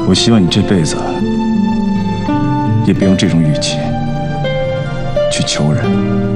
我希望你这辈子也别用这种语气去求人。